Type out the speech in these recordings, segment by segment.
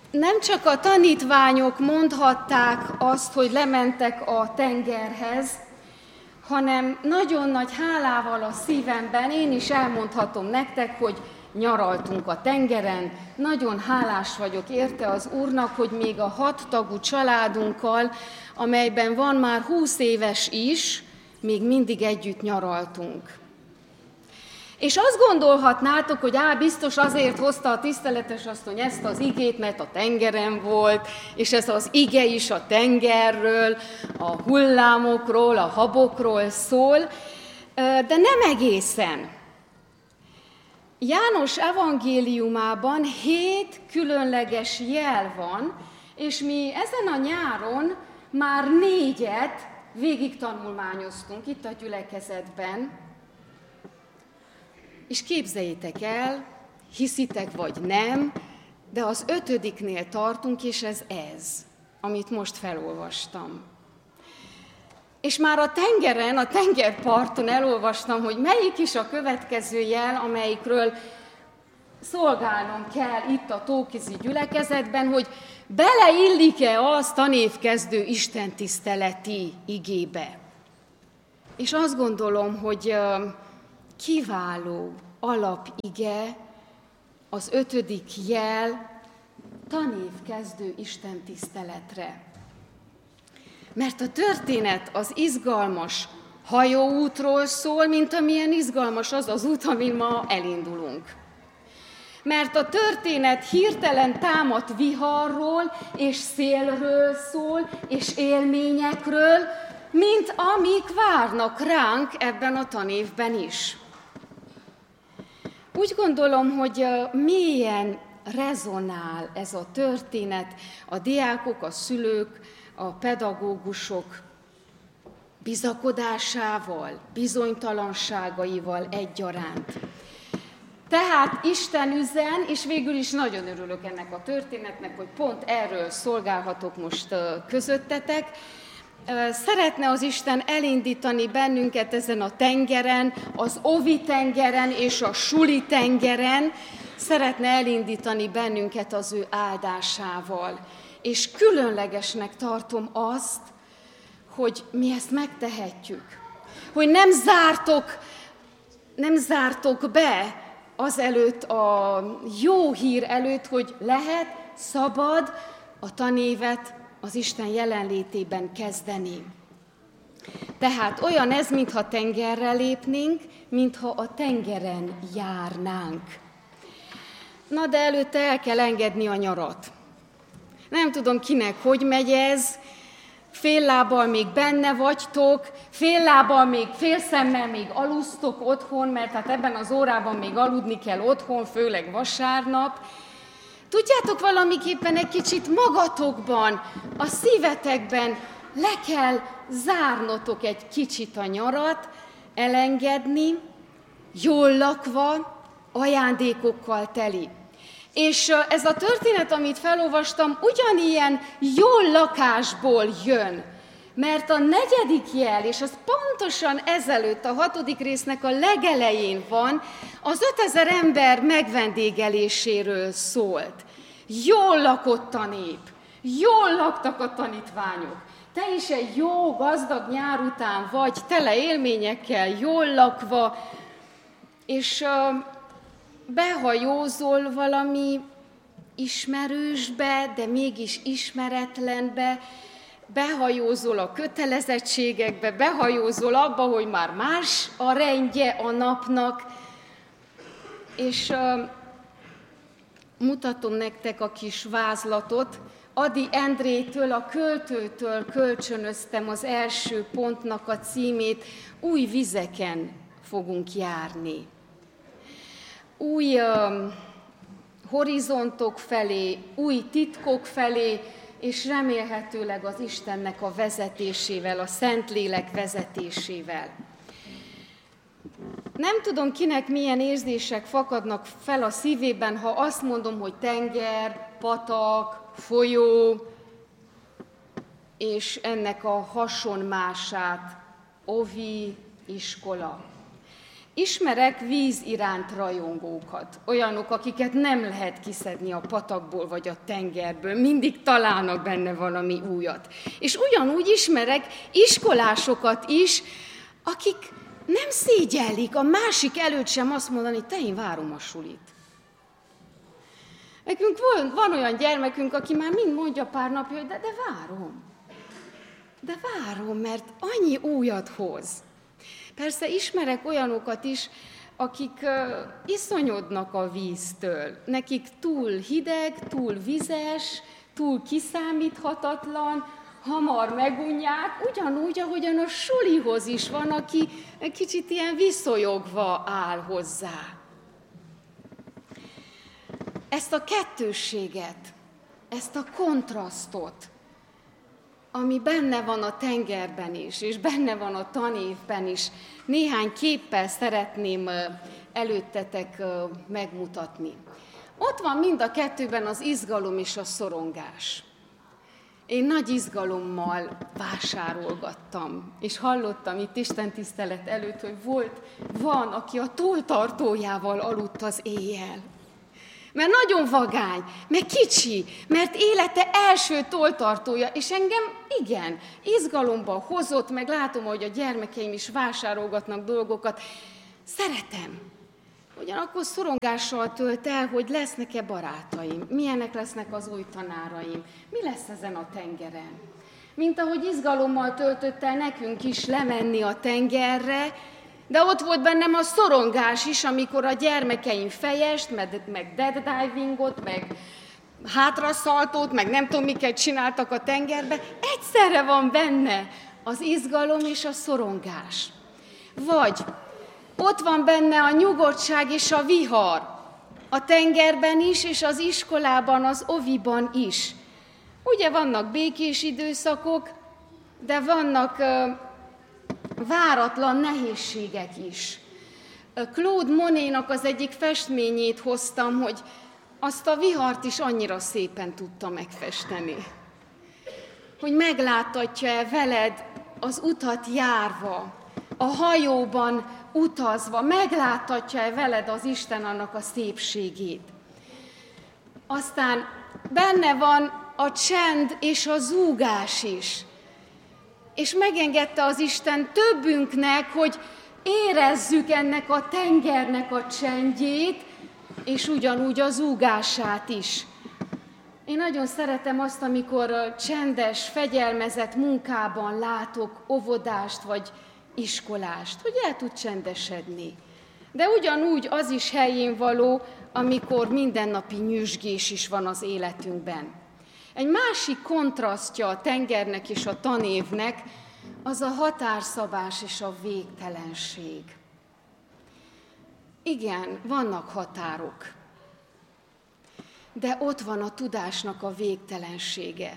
Nem csak a tanítványok mondhatták azt, hogy lementek a tengerhez, hanem nagyon nagy hálával a szívemben én is elmondhatom nektek, hogy nyaraltunk a tengeren. Nagyon hálás vagyok érte az Úrnak, hogy még a 6 tagú családunkkal, amelyben van már 20 éves is, még mindig együtt nyaraltunk. És azt gondolhatnátok, hogy biztos azért hozta a tiszteletes asszony ezt az igét, mert a tengeren volt, és ez az ige is a tengerről, a hullámokról, a habokról szól, de nem egészen. János evangéliumában 7 különleges jel van, és mi ezen a nyáron már 4-et végig tanulmányoztunk itt a gyülekezetben. És képzeljétek el, hiszitek vagy nem, de az 5-nél tartunk, és ez, amit most felolvastam. És már a tengeren, a tengerparton elolvastam, hogy melyik is a következő jel, amelyikről szolgálnom kell itt a Tókizi gyülekezetben, hogy beleillik-e az tanévkezdő istentiszteleti igébe. És azt gondolom, hogy kiváló alapige az 5. jel tanévkezdő istentiszteletre. Mert a történet az izgalmas hajóútról szól, mint amilyen izgalmas az az út, amin ma elindulunk. Mert a történet hirtelen támadt viharról és szélről szól, és élményekről, mint amik várnak ránk ebben a tanévben is. Úgy gondolom, hogy mélyen rezonál ez a történet a diákok, a szülők, a pedagógusok bizakodásával, bizonytalanságaival egyaránt. Tehát Isten üzen, és végül is nagyon örülök ennek a történetnek, hogy pont erről szolgálhatok most közöttetek. Szeretne az Isten elindítani bennünket ezen a tengeren, az Ovi tengeren és a Suli tengeren, szeretne elindítani bennünket az ő áldásával. És különlegesnek tartom azt, hogy mi ezt megtehetjük. Hogy nem zártok be azelőtt a jó hír előtt, hogy lehet, szabad a tanévet az Isten jelenlétében kezdeni. Tehát olyan ez, mintha tengerre lépnénk, mintha a tengeren járnánk. Na, de előtte el kell engedni a nyarat. Nem tudom, kinek hogy megy ez, fél lábbal még benne vagytok, fél lábbal még, fél szemmel még alusztok otthon, mert hát ebben az órában még aludni kell otthon, főleg vasárnap. Tudjátok, valamiképpen egy kicsit magatokban, a szívetekben le kell zárnotok egy kicsit a nyarat, elengedni, jól lakva, ajándékokkal teli. És ez a történet, amit felolvastam, ugyanilyen jól lakásból jön, mert a 4. jel, és az pontosan ezelőtt, a 6. résznek a legelején van, az 5000 ember megvendégeléséről szólt. Jól lakott a nép, jól laktak a tanítványok. Te is egy jó, gazdag nyár után vagy, tele élményekkel, jól lakva, és behajózol valami ismerősbe, de mégis ismeretlenbe, behajózol a kötelezettségekbe, behajózol abba, hogy már más a rendje a napnak, és mutatom nektek a kis vázlatot. Ady Endrétől, a költőtől kölcsönöztem az első pontnak a címét, új vizeken fogunk járni. Új horizontok felé, új titkok felé, és remélhetőleg az Istennek a vezetésével, a Szentlélek vezetésével. Nem tudom, kinek milyen érzések fakadnak fel a szívében, ha azt mondom, hogy tenger, patak, folyó, és ennek a hasonmását, Ovi, iskola. Ismerek víz iránt rajongókat, olyanok, akiket nem lehet kiszedni a patakból vagy a tengerből, mindig találnak benne valami újat. És ugyanúgy ismerek iskolásokat is, akik nem szégyellik a másik előtt sem azt mondani, te, én várom a sulit. Nekünk van olyan gyermekünk, aki már mind mondja pár napja, hogy de várom. De várom, mert annyi újat hoz. Persze ismerek olyanokat is, akik iszonyodnak a víztől. Nekik túl hideg, túl vizes, túl kiszámíthatatlan, hamar megunják, ugyanúgy, ahogyan a sulihoz is van, aki kicsit ilyen viszonyogva áll hozzá. Ezt a kettősséget, ezt a kontrasztot, ami benne van a tengerben is, és benne van a tanévben is, néhány képpel szeretném előttetek megmutatni. Ott van mind a kettőben az izgalom és a szorongás. Én nagy izgalommal vásárolgattam, és hallottam itt istentisztelet előtt, hogy van, aki a tolltartójával aludt az éjjel. Mert nagyon vagány, meg kicsi, mert élete első tolltartója, és engem igen, izgalomba hozott, meg látom, hogy a gyermekeim is vásárolgatnak dolgokat. Szeretem. Ugyanakkor szorongással tölt el, hogy lesznek-e barátaim, milyenek lesznek az új tanáraim, mi lesz ezen a tengeren. Mint ahogy izgalommal töltött el nekünk is lemenni a tengerre, de ott volt bennem a szorongás is, amikor a gyermekeim fejest, meg dead divingot, meg hátraszaltót, meg nem tudom, miket csináltak a tengerbe. Egyszerre van benne az izgalom és a szorongás. Vagy ott van benne a nyugodtság és a vihar, a tengerben is, és az iskolában, az oviban is. Ugye vannak békés időszakok, de vannak váratlan nehézségek is. Claude Monet-nak az egyik festményét hoztam, hogy azt a vihart is annyira szépen tudta megfesteni. Hogy megláttatja-e veled az utat járva, a hajóban utazva, megláttatja-e veled az Isten annak a szépségét. Aztán benne van a csend és a zúgás is. És megengedte az Isten többünknek, hogy érezzük ennek a tengernek a csendjét, és ugyanúgy a zúgását is. Én nagyon szeretem azt, amikor csendes, fegyelmezett munkában látok óvodást vagy iskolást, hogy el tud csendesedni. De ugyanúgy az is helyén való, amikor mindennapi nyüzsgés is van az életünkben. Egy másik kontrasztja a tengernek és a tanévnek, az a határszabás és a végtelenség. Igen, vannak határok, de ott van a tudásnak a végtelensége.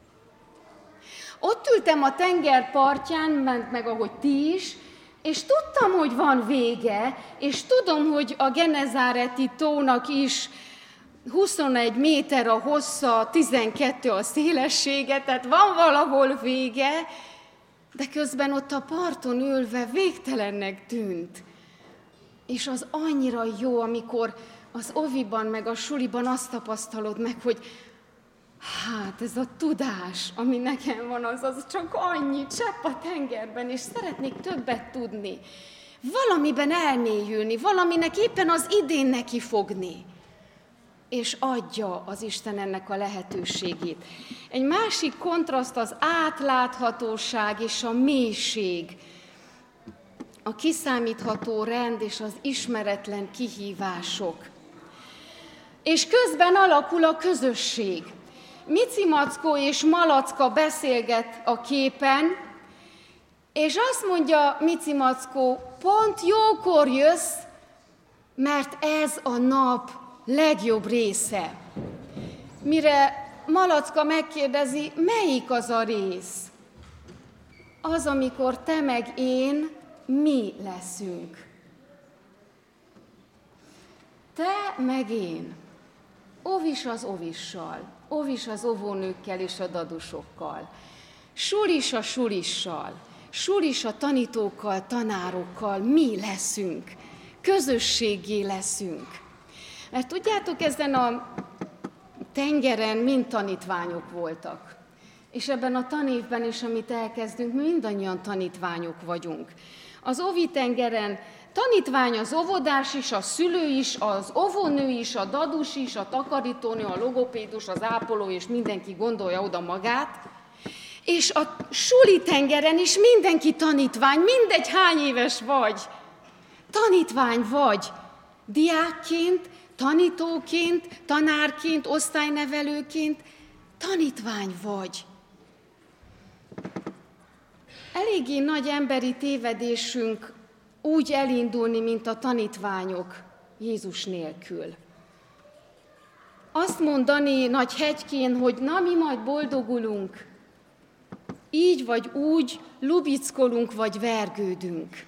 Ott ültem a tenger partján, meg ahogy ti is, és tudtam, hogy van vége, és tudom, hogy a Genezáreti tónak is 21 méter a hossza, 12 a szélessége, tehát van valahol vége, de közben ott a parton ülve végtelennek tűnt. És az annyira jó, amikor az oviban, meg a suliban azt tapasztalod meg, hogy hát ez a tudás, ami nekem van, az csak annyi csepp a tengerben, és szeretnék többet tudni. Valamiben elmélyülni, valaminek éppen az idén neki fogni. És adja az Isten ennek a lehetőségét. Egy másik kontraszt az átláthatóság és a mélység, a kiszámítható rend és az ismeretlen kihívások. És közben alakul a közösség. Mici Mackó és Malacka beszélget a képen, és azt mondja Mici Mackó, pont jókor jössz, mert ez a nap legjobb része. Mire Malacka megkérdezi, melyik az a rész? Az, amikor te meg én, mi leszünk. Te meg én. Ovis az ovissal, ovis az óvónőkkel és a dadusokkal, sulis a sulissal, sulis a tanítókkal, tanárokkal, mi leszünk. közösséggé leszünk. Mert tudjátok, ezen a tengeren mind tanítványok voltak. És ebben a tanévben is, amit elkezdünk, mi mindannyian tanítványok vagyunk. Az óvitengeren tanítvány az óvodás is, a szülő is, az óvónő is, a dadus is, a takarítónő, a logopédus, az ápoló, és mindenki gondolja oda magát. És a suli tengeren is mindenki tanítvány, mindegy hány éves vagy. Tanítvány vagy, diákként, tanítóként, tanárként, osztálynevelőként, tanítvány vagy. Eléggé nagy emberi tévedésünk úgy elindulni, mint a tanítványok Jézus nélkül. Azt mondani nagy hegykén, hogy na, mi majd boldogulunk, így vagy úgy lubickolunk vagy vergődünk.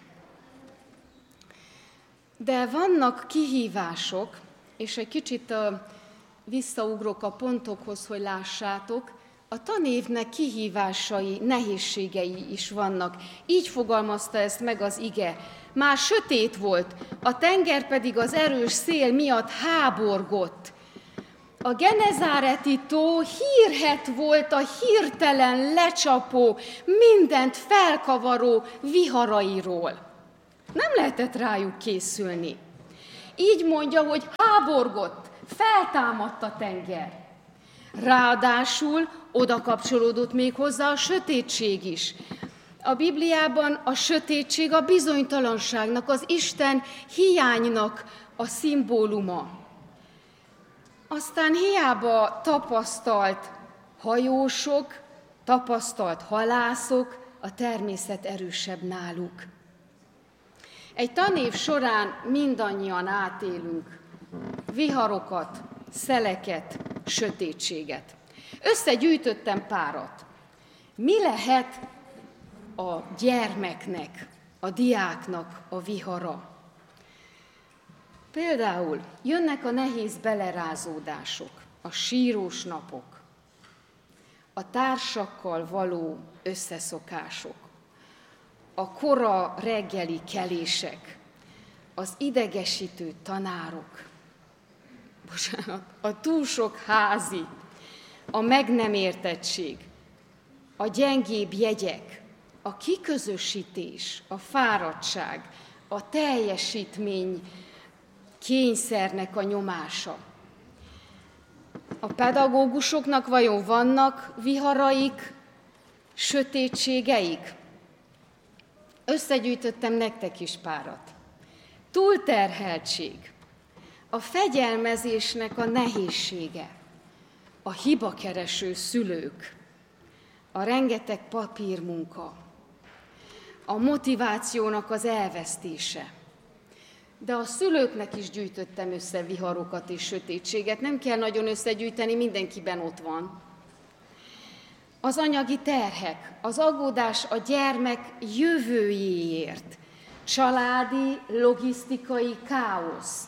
De vannak kihívások, és egy kicsit visszaugrok a pontokhoz, hogy lássátok, a tanévnek kihívásai, nehézségei is vannak. Így fogalmazta ezt meg az ige. Már sötét volt, a tenger pedig az erős szél miatt háborgott. A Genezáreti tó hírhedt volt a hirtelen lecsapó, mindent felkavaró viharairól. Nem lehetett rájuk készülni. Így mondja, hogy háborgott, feltámadt a tenger. Ráadásul oda kapcsolódott még hozzá a sötétség is. A Bibliában a sötétség a bizonytalanságnak, az Isten hiánynak a szimbóluma. Aztán hiába tapasztalt hajósok, tapasztalt halászok, a természet erősebb náluk. Egy tanév során mindannyian átélünk viharokat, szeleket, sötétséget. Összegyűjtöttem párat. Mi lehet a gyermeknek, a diáknak a vihara? Például jönnek a nehéz belerázódások, a sírós napok, a társakkal való összeszokások, a kora reggeli kelések, az idegesítő tanárok, a túl sok házi, a meg nem értettség, a gyengébb jegyek, a kiközösítés, a fáradtság, a teljesítmény kényszernek a nyomása. A pedagógusoknak vajon vannak viharaik, sötétségeik? Összegyűjtöttem nektek is párat. Túlterheltség, a fegyelmezésnek a nehézsége, a hibakereső szülők, a rengeteg papírmunka, a motivációnak az elvesztése. De a szülőknek is gyűjtöttem össze viharokat és sötétséget, nem kell nagyon összegyűjteni, mindenkiben ott van. Az anyagi terhek, az aggódás a gyermek jövőjéért, családi, logisztikai káosz,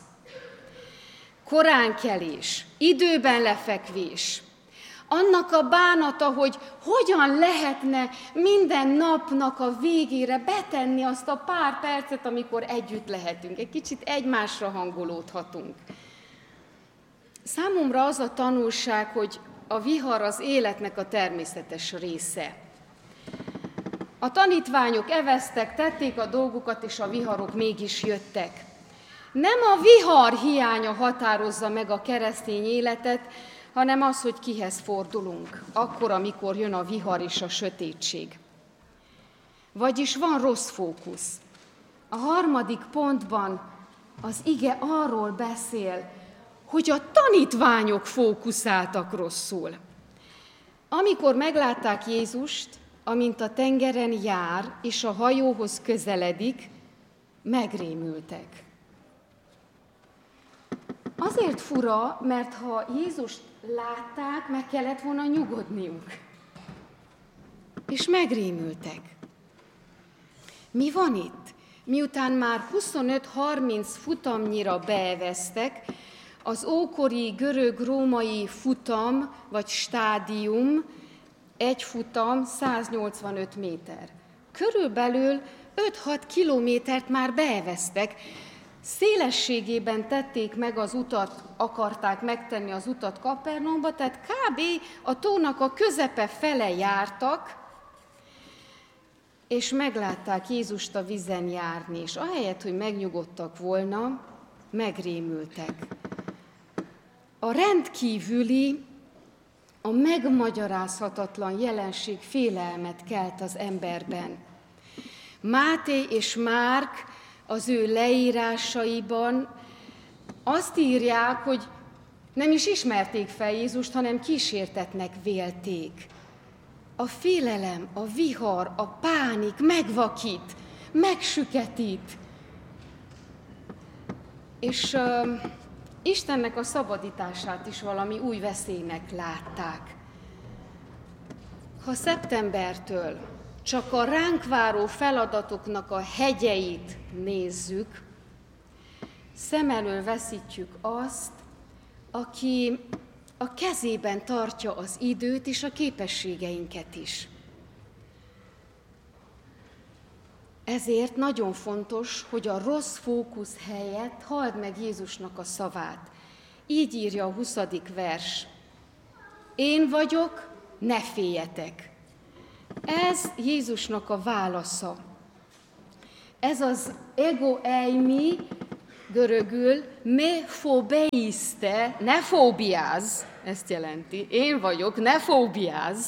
koránkelés, időben lefekvés, annak a bánata, hogy hogyan lehetne minden napnak a végére betenni azt a pár percet, amikor együtt lehetünk, egy kicsit egymásra hangolódhatunk. Számomra az a tanulság, hogy a vihar az életnek a természetes része. A tanítványok eveztek, tették a dolgukat, és a viharok mégis jöttek. Nem a vihar hiánya határozza meg a keresztény életet, hanem az, hogy kihez fordulunk, akkor, amikor jön a vihar és a sötétség. Vagyis van rossz fókusz. A 3. pontban az ige arról beszél, hogy a tanítványok fókuszáltak rosszul. Amikor meglátták Jézust, amint a tengeren jár, és a hajóhoz közeledik, megrémültek. Azért fura, mert ha Jézust látták, meg kellett volna nyugodniuk. És megrémültek. Mi van itt? Miután már 25-30 futamnyira beeveztek, az ókori görög-római futam vagy stádium, egy futam 185 méter. Körülbelül 5-6 kilométert már beeveztek, szélességében tették meg az utat, akarták megtenni az utat Kapernaumba, tehát kb. A tónak a közepe fele jártak, és meglátták Jézust a vízen járni, és ahelyett, hogy megnyugodtak volna, megrémültek. A rendkívüli, a megmagyarázhatatlan jelenség félelmet kelt az emberben. Máté és Márk az ő leírásaiban azt írják, hogy nem is ismerték fel Jézust, hanem kísértetnek vélték. A félelem, a vihar, a pánik megvakít, megsüketít. És Istennek a szabadítását is valami új veszélynek látták. Ha szeptembertől csak a ránk váró feladatoknak a hegyeit nézzük, szem elől veszítjük azt, aki a kezében tartja az időt és a képességeinket is. Ezért nagyon fontos, hogy a rossz fókusz helyett halld meg Jézusnak a szavát. Így írja a 20. vers. Én vagyok, ne féljetek. Ez Jézusnak a válasza. Ez az ego eimi, görögül, me phobeiste, ne fóbiázz, ezt jelenti. Én vagyok, ne fóbiázz.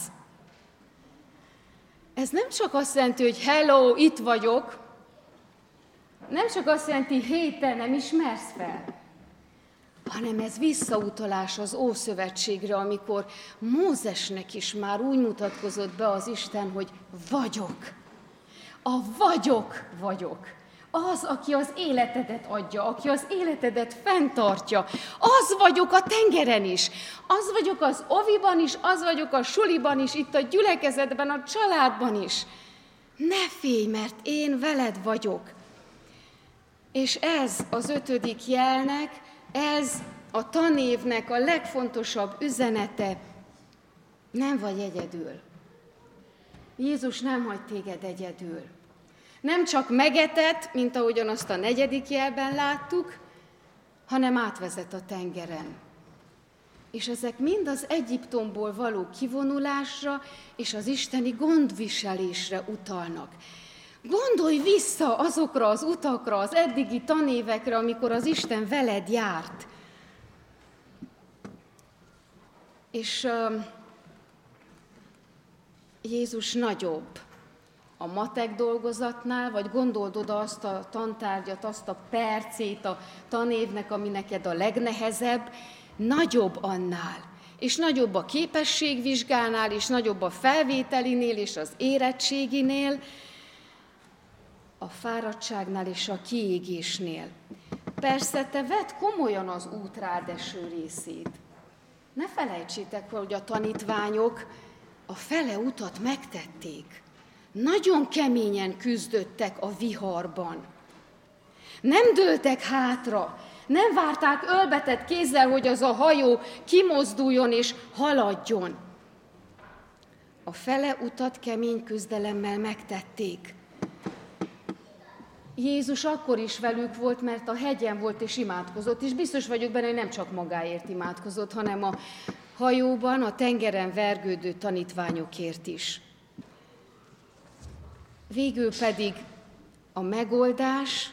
Ez nem csak azt jelenti, hogy hello, itt vagyok, nem csak azt jelenti, hé, te nem ismersz fel, hanem ez visszautalás az Ószövetségre, amikor Mózesnek is már úgy mutatkozott be az Isten, hogy vagyok. A vagyok. Az, aki az életedet adja, aki az életedet fenntartja. Az vagyok a tengeren is, az vagyok az oviban is, az vagyok a suliban is, itt a gyülekezetben, a családban is. Ne félj, mert én veled vagyok. És ez az 5. jelnek, ez a tanévnek a legfontosabb üzenete. Nem vagy egyedül. Jézus nem hagy téged egyedül. Nem csak megetett, mint ahogyan azt a 4. jelben láttuk, hanem átvezet a tengeren. És ezek mind az Egyiptomból való kivonulásra és az isteni gondviselésre utalnak. Gondolj vissza azokra az utakra, az eddigi tanévekre, amikor az Isten veled járt. És Jézus nagyobb a matek dolgozatnál, vagy gondold oda azt a tantárgyat, azt a percét a tanévnek, ami neked a legnehezebb, nagyobb annál. És nagyobb a képességvizsgánál, és nagyobb a felvételinél, és az érettséginél, a fáradtságnál és a kiégésnél. Persze te vedd komolyan az út rád eső részét. Ne felejtsétek, hogy a tanítványok a fele utat megtették. Nagyon keményen küzdöttek a viharban. Nem dőltek hátra, nem várták ölbetett kézzel, hogy az a hajó kimozduljon és haladjon. A fele utat kemény küzdelemmel megtették. Jézus akkor is velük volt, mert a hegyen volt és imádkozott, és biztos vagyok benne, hogy nem csak magáért imádkozott, hanem a hajóban, a tengeren vergődő tanítványokért is. Végül pedig a megoldás,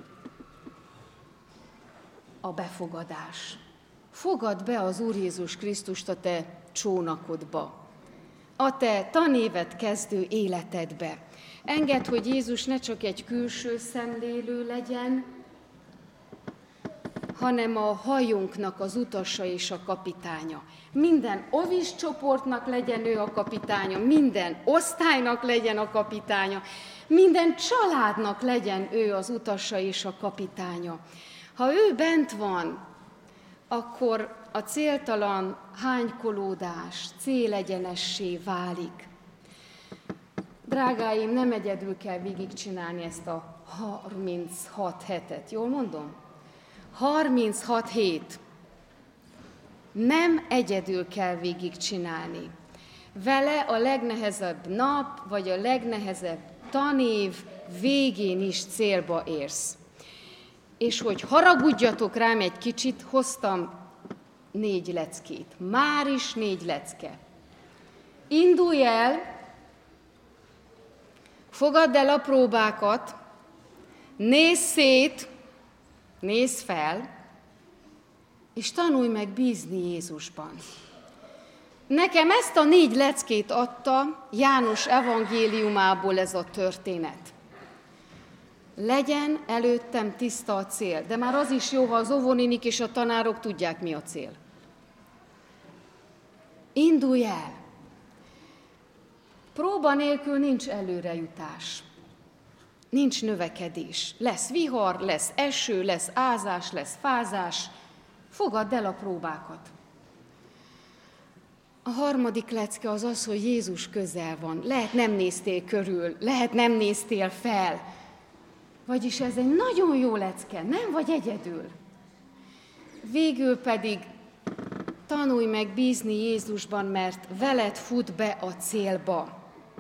a befogadás. Fogadd be az Úr Jézus Krisztust a te csónakodba, a te tanévet kezdő életedbe. Engedd, hogy Jézus ne csak egy külső szemlélő legyen, hanem a hajónknak az utasa és a kapitánya. Minden ovis csoportnak legyen ő a kapitánya, minden osztálynak legyen a kapitánya, minden családnak legyen ő az utasa és a kapitánya. Ha ő bent van, akkor a céltalan hánykolódás célegyenessé válik. Drágáim, nem egyedül kell végigcsinálni ezt a 36 hetet, jól mondom? 36 hét. Nem egyedül kell végigcsinálni. Vele a legnehezebb nap, vagy a legnehezebb tanév végén is célba érsz. és hogy haragudjatok rám egy kicsit, hoztam 4 leckét. Már is 4 lecke. Indulj el, fogadd el a próbákat, nézz szét, nézz fel, és tanulj meg bízni Jézusban. Nekem ezt a 4 leckét adta János evangéliumából ez a történet. Legyen előttem tiszta a cél, de már az is jó, ha az óvónénik és a tanárok tudják, mi a cél. Indulj el! Próba nélkül nincs előrejutás, nincs növekedés. Lesz vihar, lesz eső, lesz ázás, lesz fázás. Fogadd el a próbákat. A harmadik lecke az az, hogy Jézus közel van. Lehet nem néztél körül, lehet nem néztél fel. Vagyis ez egy nagyon jó lecke, nem vagy egyedül. Végül pedig tanulj meg bízni Jézusban, mert veled fut be a célba.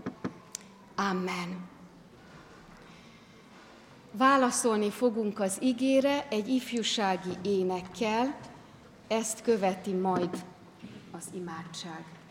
Amen. Válaszolni fogunk az igére egy ifjúsági énekkel, ezt követi majd az imádság.